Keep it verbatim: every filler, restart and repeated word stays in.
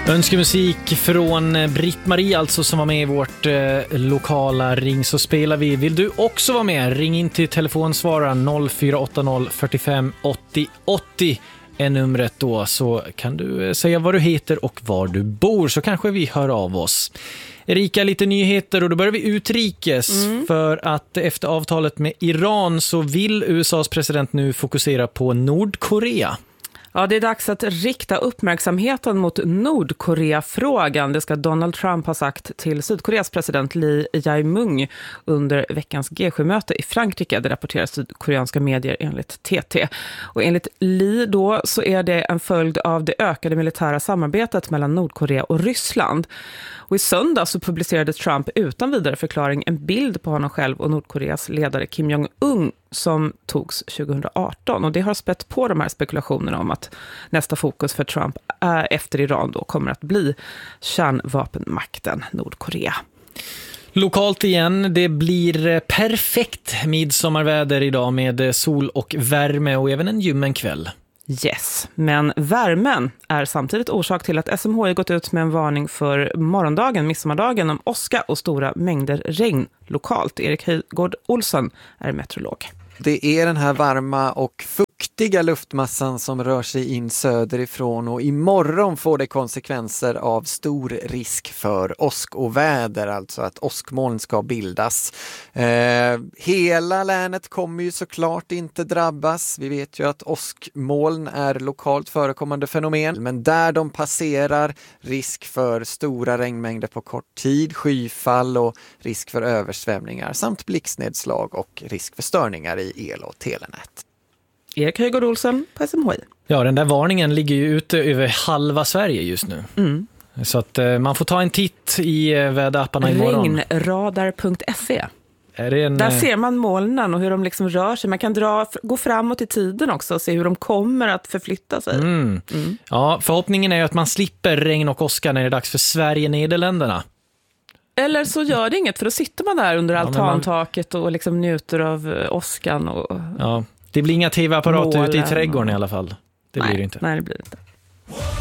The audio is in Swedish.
Önskemusik från Britt-Marie alltså, som var med i vårt eh, lokala ring, så spelar vi. Vill du också vara med? Ring in till telefonsvararen noll fyra åtta noll fyrtiofem åttio åttio är numret då, så kan du säga vad du heter och var du bor, så kanske vi hör av oss. Erika, lite nyheter, och då börjar vi utrikes mm. för att efter avtalet med Iran så vill U S A:s president nu fokusera på Nordkorea. Ja, det är dags att rikta uppmärksamheten mot Nordkorea-frågan. Det ska Donald Trump ha sagt till Sydkoreas president Lee Jae-myung under veckans G sju-möte i Frankrike. Det rapporterar sydkoreanska medier enligt T T. Och enligt Lee då så är det en följd av det ökade militära samarbetet mellan Nordkorea och Ryssland. Och i söndag så publicerade Trump utan vidare förklaring en bild på honom själv och Nordkoreas ledare Kim Jong-un som togs tjugo arton. Och det har spett på de här spekulationerna om att nästa fokus för Trump är, efter Iran då, kommer att bli kärnvapenmakten Nordkorea. Lokalt igen, det blir perfekt midsommarväder idag med sol och värme och även en ljummen kväll. Yes, men värmen är samtidigt orsak till att S M H I gått ut med en varning för morgondagen, midsommardagen, om åska och stora mängder regn lokalt. Erik Höjgård Olsson är meteorolog. Det är den här varma och fuktiga luftmassan som rör sig in söderifrån, och imorgon får det konsekvenser av stor risk för åskoväder, alltså att åskmoln ska bildas. Eh, hela länet kommer ju såklart inte drabbas. Vi vet ju att åskmoln är lokalt förekommande fenomen, men där de passerar, risk för stora regnmängder på kort tid, skyfall och risk för översvämningar samt blixtnedslag och risk för störningar i el- och telenät. Erik Höjgård Olsson på S M H I. Ja, den där varningen ligger ju ute över halva Sverige just nu. Mm. Så att eh, man får ta en titt i eh, väderapparna imorgon. Regnradar punkt se. Är det en, Där ser man molnen och hur de liksom rör sig. Man kan dra, gå framåt i tiden också och se hur de kommer att förflytta sig. Mm. Mm. Ja, förhoppningen är ju att man slipper regn och åska när det är dags för Sverige-Nederländerna. Eller så gör det inget, för då sitter man där under ja, altantaket och liksom njuter av åskan. Och ja, det blir inga tv-apparater ute i trädgården och... i alla fall. Det nej, blir det inte. Nej, det blir det inte.